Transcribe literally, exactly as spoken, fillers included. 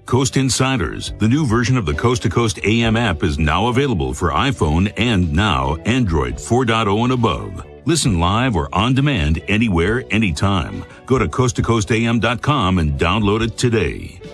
Coast Insiders, the new version of the Coast to Coast A M app, is now available for iPhone and now Android four point oh and above. Listen live or on demand anywhere, anytime. Go to coast to coast a m dot com and download it today.